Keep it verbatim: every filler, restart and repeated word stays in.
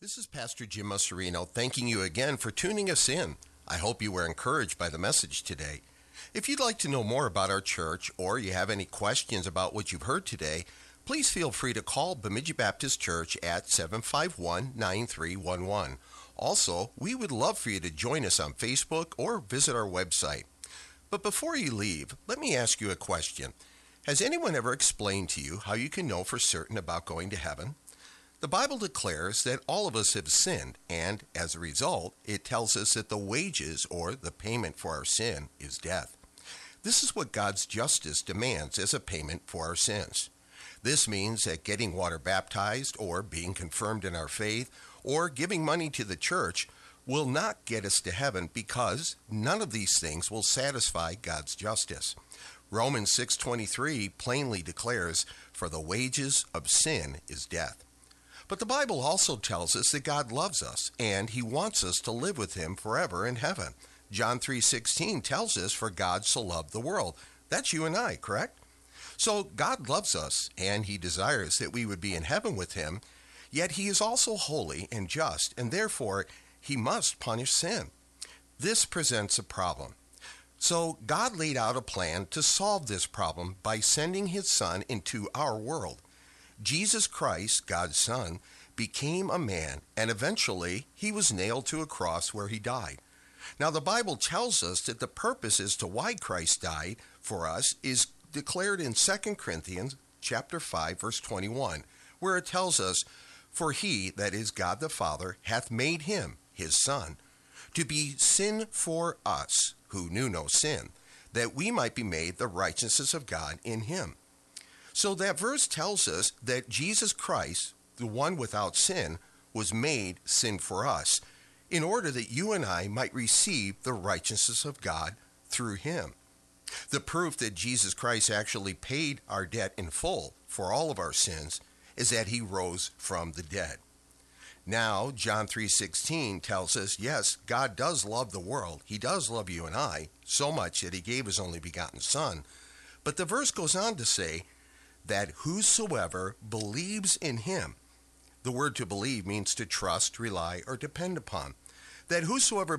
This is Pastor Jim Masserino thanking you again for tuning us in. I hope you were encouraged by the message today. If you'd like to know more about our church or you have any questions about what you've heard today, please feel free to call Bemidji Baptist Church at seven five one, nine three one one. Also, we would love for you to join us on Facebook or visit our website. But before you leave, let me ask you a question. Has anyone ever explained to you how you can know for certain about going to heaven? The Bible declares that all of us have sinned, and as a result, it tells us that the wages or the payment for our sin is death. This is what God's justice demands as a payment for our sins. This means that getting water baptized or being confirmed in our faith or giving money to the church will not get us to heaven because none of these things will satisfy God's justice. Romans six twenty-three plainly declares, "For the wages of sin is death." But the Bible also tells us that God loves us and he wants us to live with him forever in heaven. John three sixteen tells us, "For God so loved the world." That's you and I, correct? So God loves us and he desires that we would be in heaven with him, yet he is also holy and just, and therefore he must punish sin. This presents a problem. So God laid out a plan to solve this problem by sending his son into our world. Jesus Christ, God's Son, became a man, and eventually he was nailed to a cross where he died. Now the Bible tells us that the purpose as to why Christ died for us is declared in Second Corinthians chapter five, verse twenty-one, where it tells us, "For he, that is God the Father, hath made him, his Son, to be sin for us, who knew no sin, that we might be made the righteousness of God in him." So that verse tells us that Jesus Christ, the one without sin, was made sin for us, in order that you and I might receive the righteousness of God through him. The proof that Jesus Christ actually paid our debt in full for all of our sins is that he rose from the dead. Now, John three sixteen tells us, yes, God does love the world. He does love you and I, so much that he gave his only begotten Son. But the verse goes on to say that whosoever believes in him, the word to believe means to trust, rely, or depend upon, that whosoever